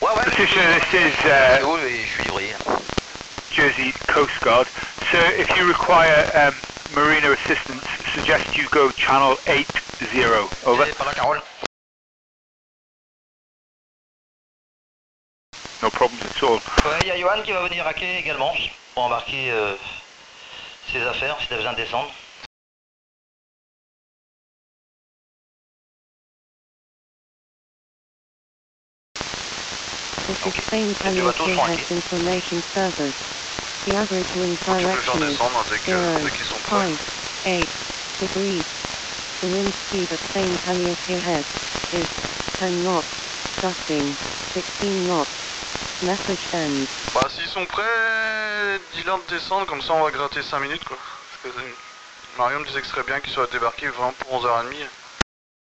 Ouais. Patricia, this is Je suis livré. Jersey Coast Guard. Sir, if you require marina assistance, suggest you go channel 80. Over. Par la Carole. No problems at all. Ouais, il y a Johan qui va venir à quai également pour embarquer ses affaires si t'as besoin de descendre. This is Spain Paleocean has information servers. The average wind direction is 0.58 degrees. The wind speed at Spain Paleocean head is 10 knots, gusting 16 knots. Message ends. Bah s'ils sont prêts, dis-leur de descendre, comme ça on va gratter 5 minutes quoi. Parce que Marion me disait que ce serait bien qu'ils soient débarqués vraiment pour 11h30.